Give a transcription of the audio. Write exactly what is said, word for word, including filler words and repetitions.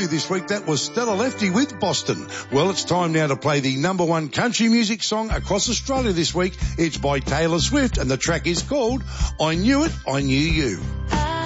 you this week. That was Stella Lefty with Boston. Well, it's time now to play the number one country music song across Australia this week. It's by Taylor Swift and the track is called I Knew It, I Knew You.